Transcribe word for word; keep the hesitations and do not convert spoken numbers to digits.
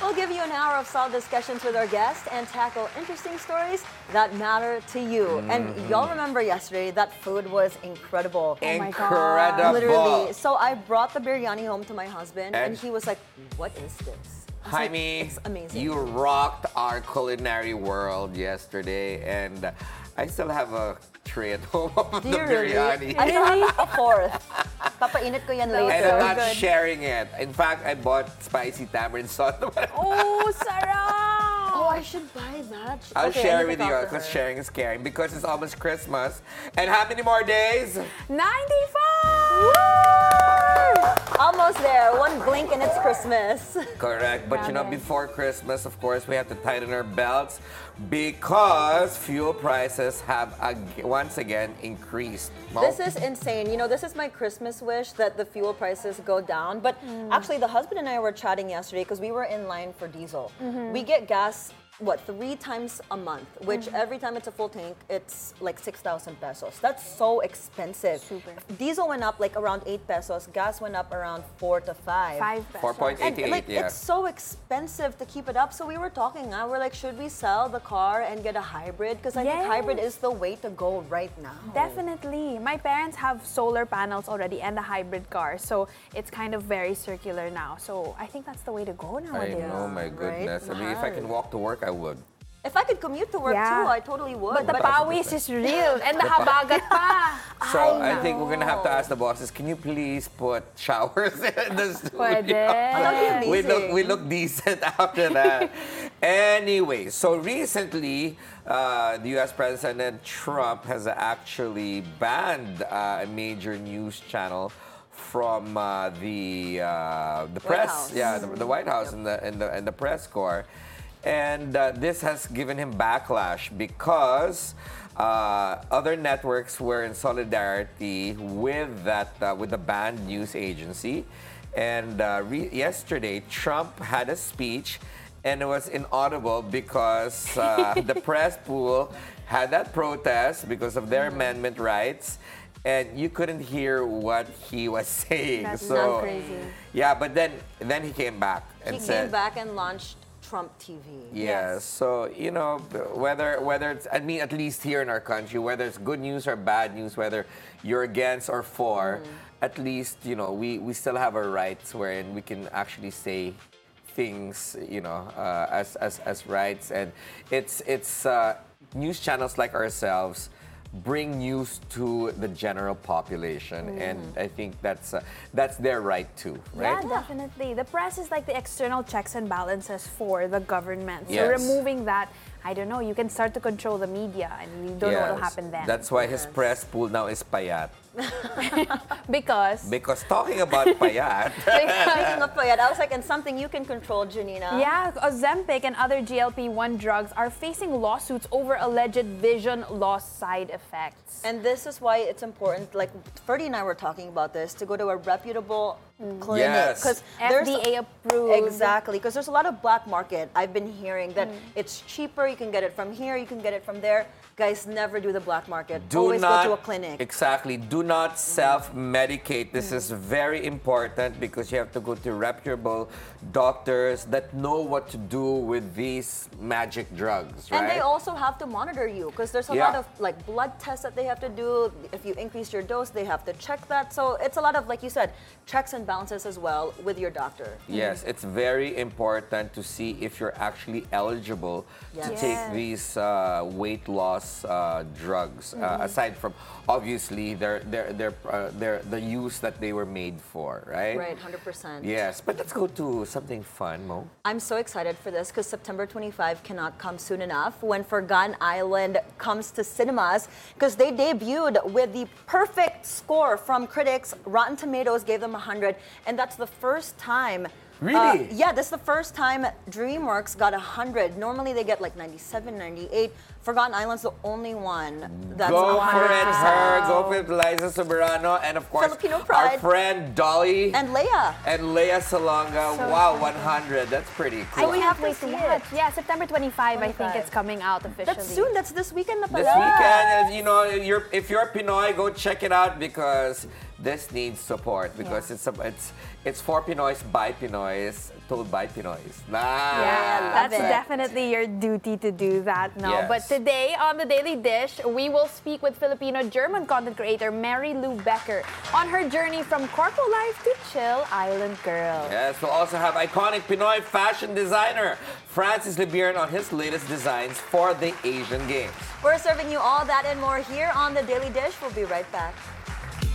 We'll give you an hour of solid discussions with our guests and tackle interesting stories that matter to you. Mm-hmm. And y'all remember yesterday that food was incredible. Oh incredible. Literally. So I brought the biryani home to my husband and, and he was like, what is this? Jaime, like, it's amazing. You rocked our culinary world yesterday, and I still have a tray at home of Do the you really? biryani. I still have a fourth. Papainit ko yan later. And I'm not Good. sharing it. In fact, I bought spicy tamarind sauce. Oh, sarap! Oh, I should buy that. I'll okay, share I with you because sharing is caring. Because it's almost Christmas. And how many more days? ninety-five! Woo! Almost there. One blink and it's Christmas. Correct. But you know, before Christmas, of course, we have to tighten our belts because fuel prices have ag- once again increased. Mo? This is insane. You know, this is my Christmas wish that the fuel prices go down. But mm. actually, the husband and I were chatting yesterday because we were in line for diesel. Mm-hmm. We get gas, what, three times a month, which mm-hmm. every time it's a full tank, it's like six thousand pesos. That's so expensive. Super. Diesel went up like around eight pesos. Gas went up around four to five. five pesos. four point eight eight, and, like, yeah. It's so expensive to keep it up. So we were talking now, we're like, should we sell the car and get a hybrid? Because I yes. think hybrid is the way to go right now. Definitely. My parents have solar panels already and a hybrid car. So it's kind of very circular now. So I think that's the way to go nowadays. I know, my goodness. Right? I mean, if I can walk to work, I would. If I could commute to work Yeah. too, I totally would. But the pawis is real and the habagat pa. So I I, think we're gonna have to know. ask the bosses, can you please put showers in the studio? Pwede. We look, we look decent after that. Anyway, so recently, uh, the U S President Trump has actually banned uh, a major news channel from uh, the uh, the press, House. yeah, the, the White House and the and the and the press corps. And uh, this has given him backlash because uh, other networks were in solidarity with that uh, with the banned news agency. And uh, re- yesterday, Trump had a speech, and it was inaudible because uh, the press pool had that protest because of their amendment rights. And you couldn't hear what he was saying. That's so, not crazy. Yeah, but then then he came back and He said, came back and launched Trump T V. yes. So, you know, whether whether it's, I mean, at least here in our country, whether it's good news or bad news, whether you're against or for, mm. at least, you know, we, we still have our rights wherein we can actually say things, you know, uh, as, as, as rights. And it's, it's uh, news channels like ourselves bring news to the general population, mm. and I think that's uh, that's their right too, right? Yeah, definitely. The press is like the external checks and balances for the government. So yes. removing that, I don't know, you can start to control the media, and we don't yes. know what will happen then. That's why his Yes. press pool now is payat. Because Because talking about payat, Speaking of payat, I was like, and something you can control, Janina. yeah, Ozempic and other G L P one drugs are facing lawsuits over alleged vision loss side effects. And this is why it's important, like Ferdy and I were talking about this, to go to a reputable clinic. Yes. Because F D A approved. Exactly, because there's a lot of black market. I've been hearing that it's cheaper, you can get it from here, you can get it from there. Guys, never do the black market. do Always not go to a clinic. exactly. Do not self-medicate. This is very important because you have to go to reputable doctors that know what to do with these magic drugs, right? And they also have to monitor you because there's a Yeah. lot of like blood tests that they have to do. If you increase your dose, they have to check that. So it's a lot of, like you said, checks and balances as well with your doctor. Yes, it's very important to see if you're actually eligible to Yes. take Yes. these uh, weight loss uh, drugs. Uh, aside from obviously their their their uh, their the use that they were made for, right? Right, one hundred percent. Yes, but let's go to something fun, Mo. I'm so excited for this because September twenty-fifth cannot come soon enough when Forgotten Island comes to cinemas because they debuted with the perfect score from critics. Rotten Tomatoes gave them one hundred, and that's the first time. Really? Uh, yeah, this is the first time DreamWorks got one hundred. Normally they get like ninety-seven, ninety-eight. Forgotten Island's the only one that's Go one for hundred it, percent. her. Go for it, Liza Soberano, and of course Filipino our pride. friend Dolly And Leia. and Leia Salonga. So wow, one hundred. That's pretty I cool. we can't have to wait to see watch. it. Yeah, September twenty-fifth, I think twenty-five. it's coming out officially. That's soon. That's this weekend na pala. This weekend, as you know, you're, if you're Pinoy, go check it out because this needs support because Yeah. it's a- it's it's for Pinoys by Pinoys, told by Pinoys. Nah, Yeah, that's it. definitely your duty to do that now. Yes. But today on The Daily Dish, we will speak with Filipino-German content creator Mary Lou Becker on her journey from corpo life to chill island girl. Yes, we'll also have iconic Pinoy fashion designer Francis Libiern on his latest designs for the Asian Games. We're serving you all that and more here on The Daily Dish. We'll be right back.